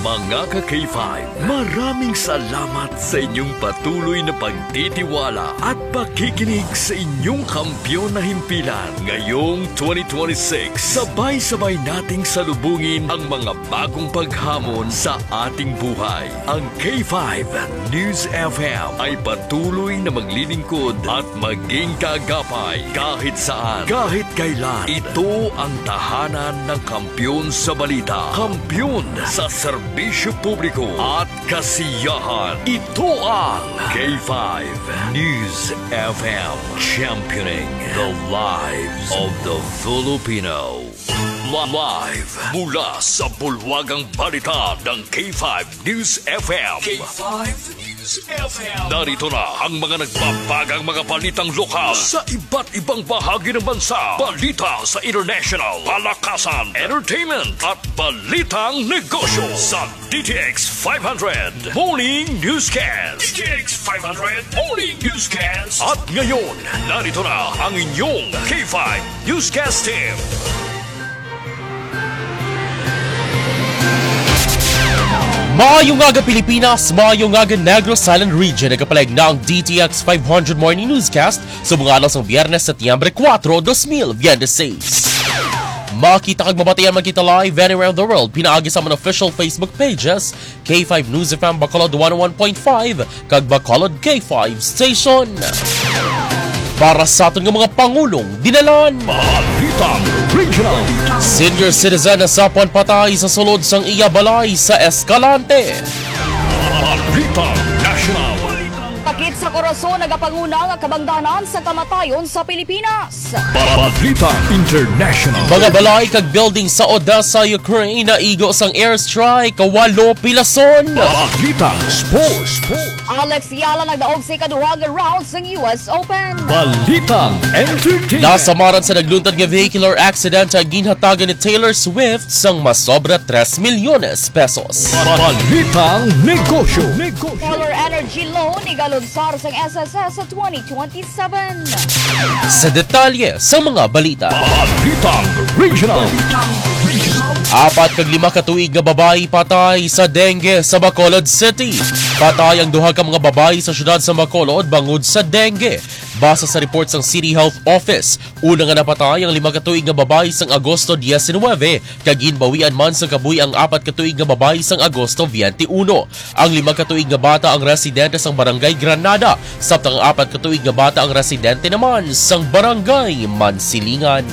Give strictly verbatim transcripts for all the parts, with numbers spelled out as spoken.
Mga ka-K five, maraming salamat sa inyong patuloy na pagtitiwala at pakikinig sa inyong kampyon na himpilan. Ngayong twenty twenty-six, sabay-sabay nating salubungin ang mga bagong paghamon sa ating buhay. Ang K five News F M ay patuloy na maglilingkod at maging kaagapay kahit saan, kahit kailan. Ito ang tahanan ng kampyon sa balita, kampyon sa serbisyo publiko at kasiyahan. Ito ang K five News F M, championing the lives of the Filipino. Live mula sa bulwagang balita ng K five News F M. K five News F M. Narito na ang mga nagbabagang mga balitang lokal sa iba't ibang bahagi ng bansa. Balita sa international, palakasan, entertainment at balitang negosyo sa D T X five hundred Morning Newscast. D T X five hundred Morning Newscast. At ngayon, narito na ang inyong K five Newscast team. Maayong aga Pilipinas, maayong aga Negros Island Region. Nagkapalag na ang D T X five hundred Morning Newscast sa mga alas ng Biyernes, Setyembre four, twenty twenty-six. Makita kag mabatayan man kita live anywhere in the world. Pinaagi sa mga official Facebook pages, K five News F M Bacolod one oh one point five kag Bacolod K five Station. Para sa aton nga mga pangulong dinalan, Balitang Regional. Senior citizen na sapon patay sa sulod sang iya balay sa Escalante. Balitang National. Sakit sa korasyon nagapanguna nga kabangdanan sa kamatayon sa Pilipinas. Balitang International. Mga balay kag building sa Odessa, Ukraine na igo sang airstrike kawalo pilason. Balitang Sports. Alex Yala nagdaog sa ikaduhang round sa U S Open. Balitang Entertainment. Nasamaran sa nagluntad nga vehicular accident ang ginhatagan ni Taylor Swift sang masobra tres milyones pesos. Balitang Negosyo. Solar Energy Loan igalunsar sang S S S sa twenty twenty-seven. Sa detalye sa mga balita, Balitang Regional. apat kag lima katuig nga babae patay sa dengue sa Bacolod City. Patay ang duha ka mga babae sa syudad sa Bacolod bangod sa dengue. Basa sa report sang City Health Office, una nga napatay ang lima katuig nga babae sang Agosto nineteen kag ginbawian man sa kabuhi ang apat katuig nga babae sang Agosto twenty-one. Ang lima katuig nga bata ang residente sang Barangay Granada, samtang ang apat katuig nga bata ang residente naman sang Barangay Mansilingan.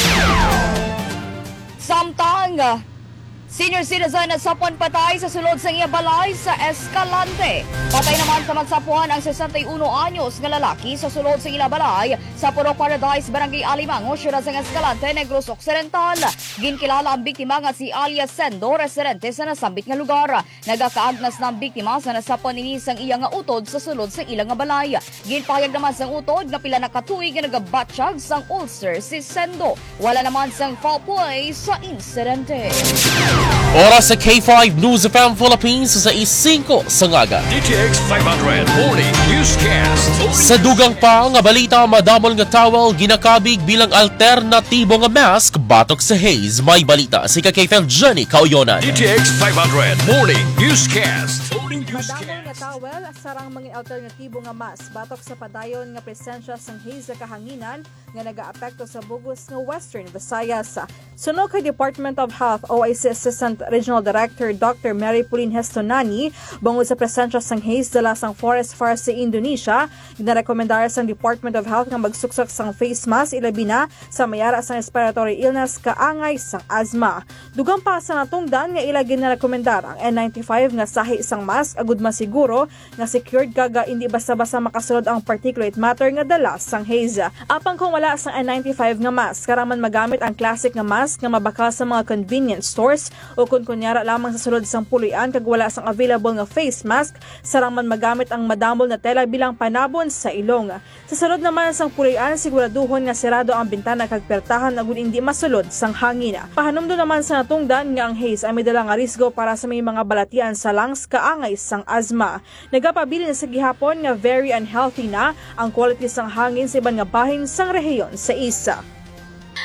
Samtang senior citizen na sapon patay sa sulod sa iya balay sa Escalante. Patay naman sa magsapuan ang sesenta-uno anyos nga lalaki sa sulod sa ila balay sa Purok Paradise, Barangay Alimango, syudad sa Escalante, Negros Occidental. Ginkilala ang biktima nga si alias Sendo, residente sa nasambit nga lugar. Nagakaagnas ng biktima sa nasapon ini sang iya nga utod sa sulod sa ilang nga balay. Ginpahayag naman sang utod nga pila na katuig nga nagabatsyag sang ulcer si Sendo. Wala naman sang foul play sa insidente. Oras sa K five News F M Philippines sa isingko sa ngaga. D T X five hundred Morning Newscast. Sa dugang pa nga balita, madamol nga towel ginakabig bilang alternatibo nga mask batok sa haze. May balita si K five Jenny Kauyonan. D T X five hundred Morning Newscast. Madamol nga towel sarang mga alternatibo nga mask batok sa padayon nga presensya sang haze sa kahanginan nga nagaapekto sa bugos nga Western Visayas. Suno kay Department of Health O I C Assistant Regional Director Doctor Mary Pauline Hestonani, bangod sa presensya sang haze dala sang forest fire sa Indonesia, ginarekomendar sang Department of Health nga magsuksak sang face mask ilabi na sa mayara sang respiratory illness kaangay sang asthma. Dugang pa sa natungdan nga ila ginarekomendar ang N ninety-five nga sahi sang mask agud masiguro nga secured kaga hindi basta-basta makasulod ang particulate matter nga dala sang haze. Apang kung wala sang N ninety-five nga mask, karaman magamit ang classic nga mask nga mabakal sa mga convenience stores o kung kunyara lamang sa sulod sang puloy-an kag wala sang available nga face mask, sarang man magamit ang madamol na tela bilang panabon sa ilong. Sa sulod naman sang puloy-an, siguraduhon nga sirado ang bintana kag pertahan agud hindi masulod sang hangin. Pahanumdo naman sa natungdan nga ang haze ay may dala nga risgo para sa may mga balatian sa lungs kaangay sang asthma. Nagapabilin sa gihapon nga very unhealthy na ang quality sang hangin sa iban nga bahin sang rehiyon sa isa.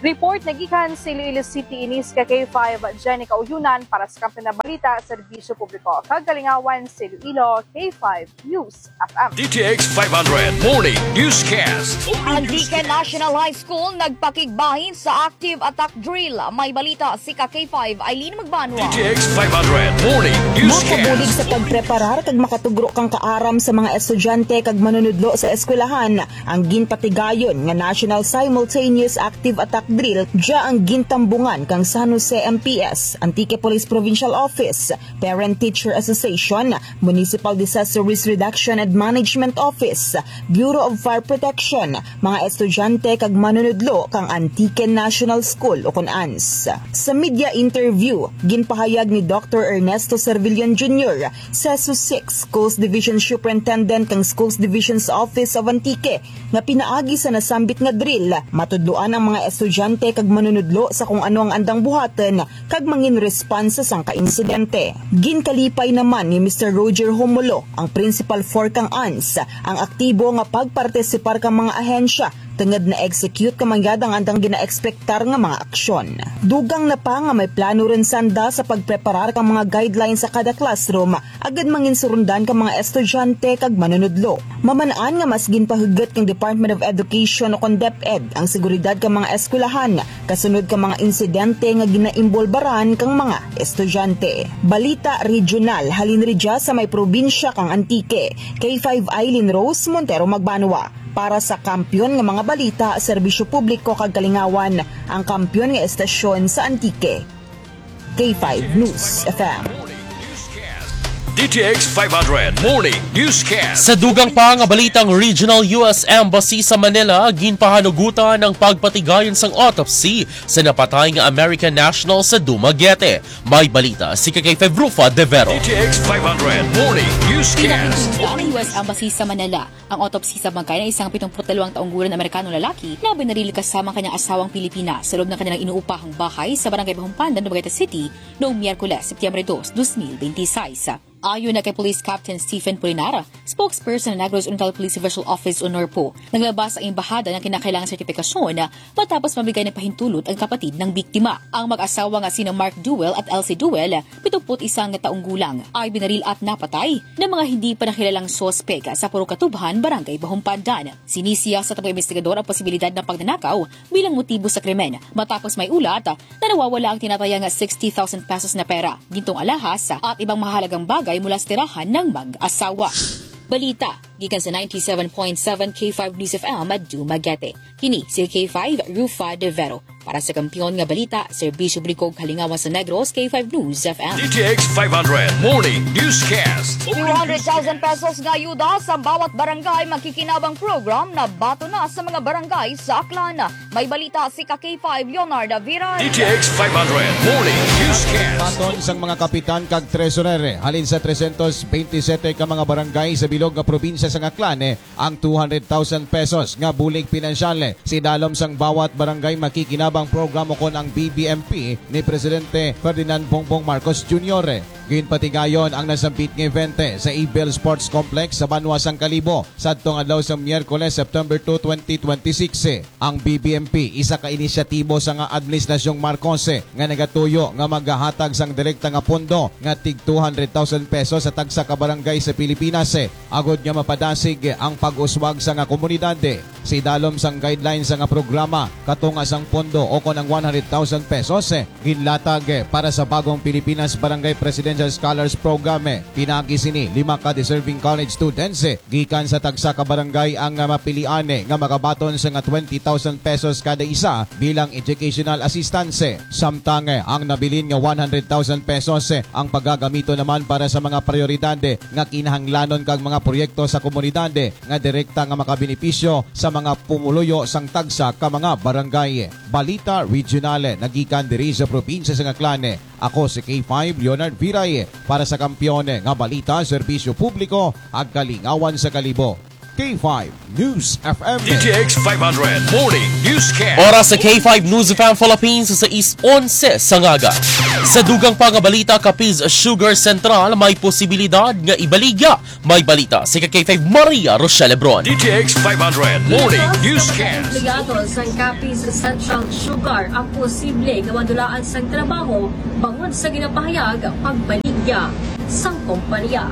Report na gikan sa Iloilo City inis ka K five Jenny Kauyunan para sa Kampiyon na Balita, Serbisyo Publiko. Kagalingawan sa Iloilo, K five News F M. D T X five hundred Morning Newscast. Antique National High School nagpakigbahin sa active attack drill. May balita si K five Eileen Magbanwa. D T X five hundred Morning Makabulig Newscast. sa pagpreparar kag makatugro kang kaaram sa mga estudyante kag manunudlo sa eskwelahan ang ginpatigayon nga National Simultaneous Active Attack Drill dya ang gintambungan kang San Jose M P S, Antique Police Provincial Office, Parent Teacher Association, Municipal Disaster Risk Reduction and Management Office, Bureau of Fire Protection, mga estudyante kag manunudlo kang Antique National School o kun A N S. Sa media interview, ginpahayag ni Doctor Ernesto Servillon Junior, S E S U six Schools Division Superintendent kang Schools Division's Office of Antique, nga pinaagi sa nasambit nga drill, matudloan ang mga estudyante kag manunudlo sa kung ano ang andang buhaten kag mangin response sa ka-insidente. Ginkalipay naman ni Mister Roger Homulo, ang principal for kang A N S, ang aktibo nga pagpartisipar kang mga ahensya tungod na execute kamangyadang andang gina-expectar nga mga aksyon. Dugang na pa nga may plano rin sanda sa pagpreparar kang mga guidelines sa kada classroom agad mangin surundan kang mga estudyante kag manunudlo. Mamanaan nga mas ginpahugot kang Department of Education o kon DepEd ang seguridad kang mga eskwelahan kasunod kang mga insidente nga ginaimbolbaran kang mga estudyante. Balita Regional halin ridya sa may probinsya kang Antique. K five Eileen Rose Montero Magbanwa. Para sa Kampiyon nga mga balita, Serbisyo Publiko kag Kalingawan, ang kampiyon nga estasyon sa Antique. K five News F M. D T X five hundred Morning Newscast. Sa dugang pa nga balitang Regional U S Embassy sa Manila, ginpahanugutan ang pagpatigayon sang autopsy sa napatay nga American national sa Dumaguete. May balita si K five Rufa De Vero. D T X five hundred Morning Newscast. Pinakinggan ang U S Embassy sa Manila ang autopsy sa bangkay ng isang pitungput dalawang taong gulang na Amerikanong lalaki na binaril kasama kanyang asawang Pilipina sa loob ng kanilang inuupahang bahay sa Barangay Bahumpandan, Dumaguete City noong Miyerkules, Setyembre two, twenty twenty-six. Ayon na kay Police Captain Stephen Pulinara, spokesperson ng Negros Oriental Police Official Office o NORPO, naglabas ang imbahada ng kinakailangang sertifikasyon matapos mabigay ng pahintulot ang kapatid ng biktima. Ang mag-asawa nga sina Mark Duel at Elsie Duel, pitungput isang taong gulang, ay binaril at napatay ng mga hindi pa nakilalang sospek sa Puro Katubhan, Barangay Bahumpandan. Sinisiya sa tabang investigador ang posibilidad ng pagnanakaw bilang motibo sa krimen matapos may ulat na nawawala ang tinatayang sixty thousand pesos na pera, gintong alahas at ibang mahalagang bagay mula sa tirahan ng mag-asawa. Balita, gikan sa ninety-seven point seven K five News F M at Dumaguete. Kini si K five Rufa De Vero. Para sa kampiyon nga balita, Serbisyo Publiko Kalingawan sa Negros, K five News F M. D T X five hundred Morning Newscast. two hundred thousand pesos nga ayuda sa bawat barangay magkikinabang program na bato na sa mga barangay sa Aklan. May balita si K five Leonardo Viral. D T X five hundred Morning Newscast. Paton isang mga kapitan kag treasurer halin sa three hundred twenty-seven ka mga barangay sa bilog nga probinsya sa Aklan ang two hundred thousand pesos nga bulig pinansyal si dalom sang bawat barangay makikinabang programo kon ang B B M P ni Presidente Ferdinand Bongbong Marcos Junior Ginpatigayon ang nasampit nga event sa Abel Sports Complex sa Banwasang Kalibo sadtong adlaw sa Miyerkules, September two, twenty twenty-six. Ang B B M P isa ka inisyatibo sa nga Administrasyong Marcos nga nagatuyo nga maghahatag sang direkta nga pondo nga tig two hundred thousand pesos sa tagsa ka barangay sa Pilipinas agod nga mapadasig ang pag-uswag sa nga komunidad. Si dalom sang guidelines sa nga programa katunga sang pondo o kon ang one hundred thousand pesos ginlatag para sa bagong Pilipinas Barangay Presidential Scholars Program. Pinagi sini lima ka deserving college students gikan sa tagsa ka barangay ang mapilian nga makabaton sa nga twenty thousand pesos kada isa bilang educational assistance. Samtang ang nabilin nga one hundred thousand pesos ang pagagamito naman para sa mga prioridad nga kinahanglanon kag mga proyekto sa komunidad nga direkta nga makabenepisyo sa mga pumuluyo sang tagsa ka mga barangay. Balita Regional nagikan diri sa probinsya sa Aklan. Ako si K five Leonard Viray para sa kampiyon nga balita, serbisyo publiko ag kalingawan sa Kalibo. K five News F M. D T X five hundred Morning News Newscast. Oras sa K five News F M Philippines sa East eleven sa ngaga. Sa dugang pangabalita Capiz Sugar Central may posibilidad nga ibaligya. May balita si K five Maria Rochelle Lebron. D T X five hundred Morning Newscast. Empleyado sa Capiz Central Sugar ang posible nga madulaan sa trabaho bangod sa ginapahayag pagbaligya sa kompanya.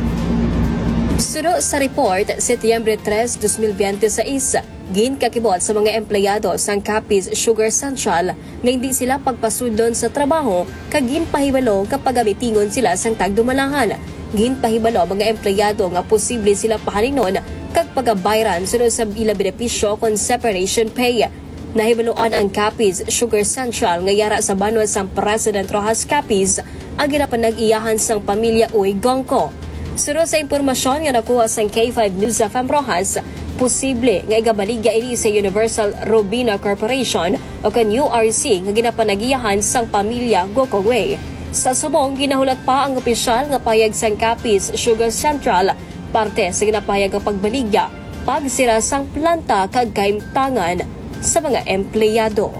Suro sa report, Setyembre tres, dos mil veintiséis, ginkakibot sa mga empleyado sa Capiz Sugar Central nga hindi sila pagpasudlon sa trabaho kag ginpahibalo kapag mitingon sila sang tagdumalahan. Ginpahibalo mga empleyado nga posible sila pahalinon kag pagabayran sunod sa ila benepisyo kon separation pay. Nahibaloan ang Capiz Sugar Central nga yara sa banwa sang President Rojas Capiz ang ginapanag-iyahan sang pamilya Uy Gongko. Sunod sa impormasyon nga nakuha sa K five News F M Rojas, posible nga igabaligya ini sa Universal Robina Corporation o kan U R C nga ginapanag-iyahan sang pamilya Gokongwei. Sa subong, ginahulat pa ang opisyal nga payag sang Capiz Sugar Central parte sa ginapayag nga pagbaligya, pagsira sang planta kag kaimtangan sa mga empleyado.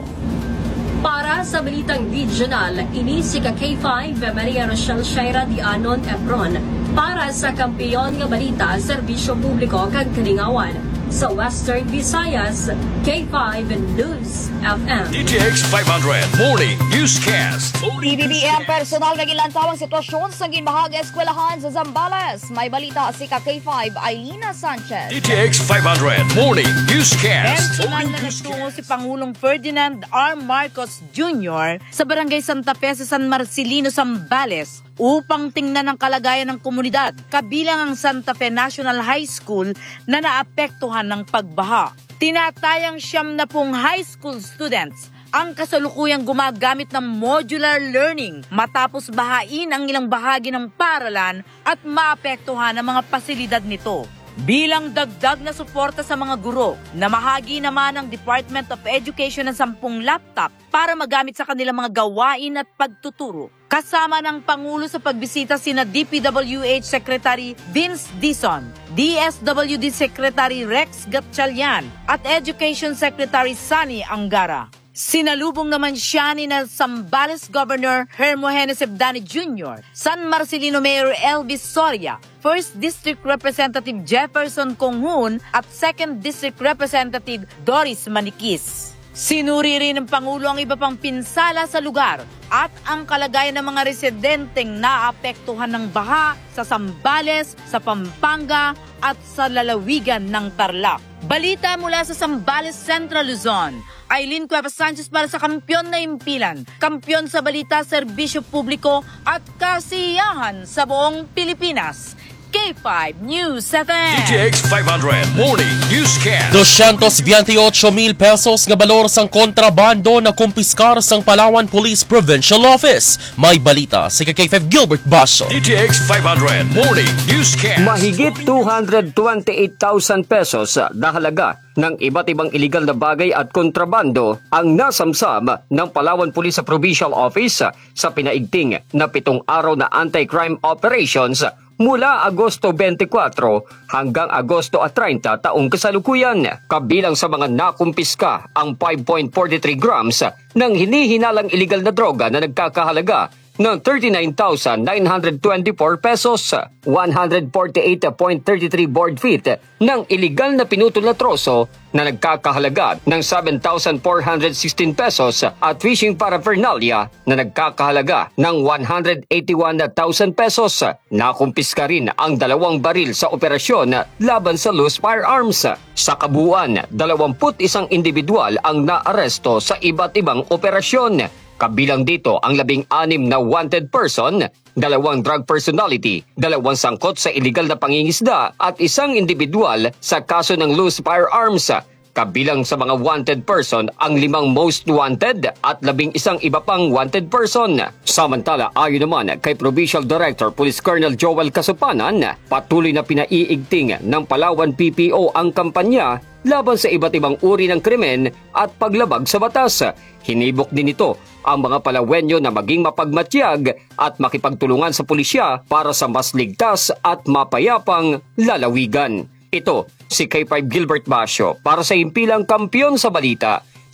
Para sa Balitang Regional, ini si K five Maria Rochelle Shaira di Anon Ebron para sa kampiyon nga balita, serbisyo publiko kag kalingawan sa Western Visayas, K five News F M. D T X five hundred Morning Newscast. P B B M personal nga gilantawang sitwasyon sa ginbahag eskwelahan sa Zambales. May balita si K five Ailina Sanchez. D T X five hundred Morning Newscast. Personal na nagtungo si Pangulong Ferdinand R. Marcos Junior sa Barangay Santa Fe sa San Marcelino, Zambales upang tingnan ang kalagayan ng komunidad, kabilang ang Santa Fe National High School na naapektuhan ng pagbaha. Tinatayang siyam na pong high school students ang kasalukuyang gumagamit ng modular learning matapos bahain ang ilang bahagi ng paaralan at maapektuhan ang mga pasilidad nito. Bilang dagdag na suporta sa mga guro, namahagi naman ng Department of Education ng sampung laptop para magamit sa kanilang mga gawain at pagtuturo. Kasama ng Pangulo sa pagbisita sina D P W H Secretary Vince Dizon, D S W D Secretary Rex Gatchalian at Education Secretary Sunny Angara. Sinalubong naman siya ni na Zambales Governor Hermogenes Ebdani Junior, San Marcelino Mayor Elvis Soria, First District Representative Jefferson Conghun at Second District Representative Doris Manikis. Sinuri rin ng Pangulo ang iba pang pinsala sa lugar at ang kalagayan ng mga residenteng naapektuhan ng baha sa Zambales, sa Pampanga at sa lalawigan ng Tarlac. Balita mula sa Zambales Central Luzon. Aileen Cuevas Sanchez para sa Kampiyon na Impilan, Kampiyon sa Balita, Serbisyo Publiko at Kasiyahan sa buong Pilipinas. K five News F M. D T X five hundred Morning Newscast. doscientos veintiocho mil pesos nga balor sang kontrabando na kumpiskar sang Palawan Police Provincial Office. May balita si K five Gilbert Basho. D T X five hundred Morning Newscast. Mahigit two hundred twenty-eight thousand pesos na halaga ng iba't ibang iligal na bagay at kontrabando ang nasamsam ng Palawan Police Provincial Office sa pinaigting na pitong araw na anti-crime operations mula Agosto twenty-four hanggang Agosto thirty taong kasalukuyan. Kabilang sa mga nakumpiska ang five point four three grams ng hinihinalang iligal na droga na nagkakahalaga ng thirty-nine thousand nine hundred twenty-four pesos, one hundred forty-eight point three three board feet ng iligal na pinutol na troso na nagkakahalaga ng seven thousand four hundred sixteen pesos at fishing paraphernalia na nagkakahalaga ng one hundred eighty-one thousand pesos. Nakumpiska rin ang dalawang baril sa operasyon laban sa loose firearms. Sa kabuuan, dalawampu't isang individual ang naaresto sa iba't ibang operasyon. Kabilang dito ang labing anim na wanted person, dalawang drug personality, dalawang sangkot sa iligal na pangingisda at isang individual sa kaso ng loose firearms. Kabilang sa mga wanted person ang limang most wanted at labing isang iba pang wanted person. Samantala, ayon naman kay Provincial Director Police Colonel Joel Kasupanan, patuloy na pinaiigting ng Palawan P P O ang kampanya laban sa iba't ibang uri ng krimen at paglabag sa batas. Hinibok din ito ang mga Palawenyo na maging mapagmatyag at makipagtulungan sa pulisya para sa mas ligtas at mapayapang lalawigan. Ito si K five Gilbert Basho para sa Impilang Kampiyon sa Balita,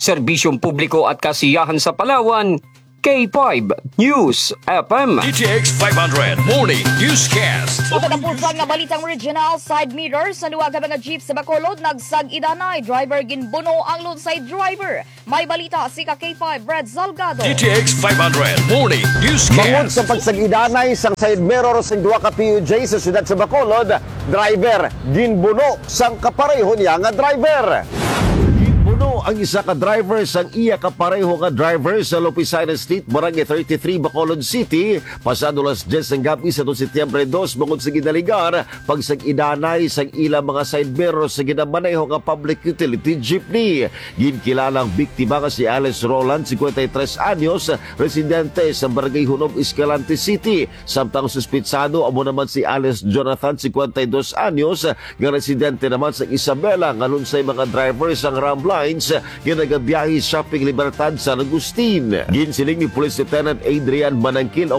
serbisyong publiko at kasiyahan sa Palawan, K five News F M. D T X five hundred Morning Newscast. Sa katapusang nga balitang regional side mirrors sa duwa ka mga jeep sa Bacolod nagsag-idanay driver ginbuno ang load side driver. May balita si ka K five Brad Salgado. D T X five hundred Morning Bangod sa Newscast. pagsagidanay sang side mirror sa duha ka P U J sa siyudad sa Bacolod, driver ginbuno sang kapareho niya nga driver. Ginbuno ang isa ka driver sang iya kapareho nga driver sa Lopisaina Street, Barangay thirty-three, Bacolod City, pasado las diyes ng gabi sa Setyembre dos, bangod sa gidaligar, pagsagidanay sang ilang mga side mirror sa ginamaneho nga public utility jeepney. Ginkilalang biktima nga si Alice Roland, fifty-three anyos, residente sa Barangay Hunob, Escalante City. Samtang suspitsado amo naman si Alice Jonathan, fifty-two anyos, nga residente naman sa Isabela, nga lunsay mga driver sang Ram Lines ginagabiyahe shopping Libertad San Agustin. Ginsiling ni Police Lieutenant Adrian Manangkil